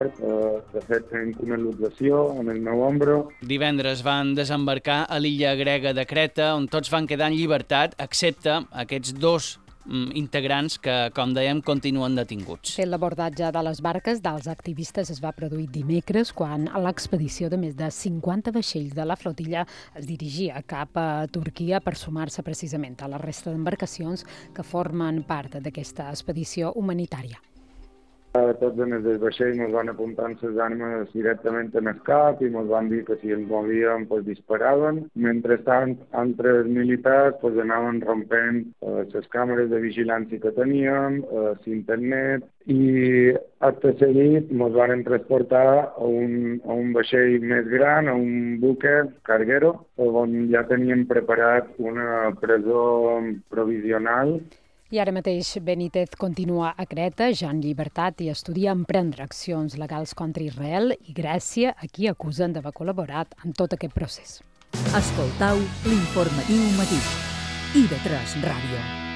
De fet, tenim conel·luxació en el meu ombro. Divendres van desembarcar a l'illa grega de Creta, on tots van quedar en llibertat, excepte aquests dos integrants que, com dèiem, continuen detinguts. L'abordatge de les barques dels activistes es va produir dimecres, quan l'expedició de més de 50 vaixells de la flotilla es dirigia cap a Turquia per sumar-se precisament a la resta d'embarcacions que formen part d'aquesta expedició humanitària. Tots els vaixells ens van apuntar amb les armes directament en el cap i ens van dir que si ens movíem disparaven. Mentrestant, altres militars anaven rompent les càmeres de vigilància que teníem, l'internet, i acte seguit ens van transportar a un vaixell més gran, a un buque carguero, on ja teníem preparat una presó provisional. I ara mateix Benítez continua a Creta, ja en llibertat, i estudia emprendre accions legals contra Israel i Grècia, a qui acusen d'haver col·laborat en tot aquest procés. Escoltau l'informatiu matí. IB3 Ràdio.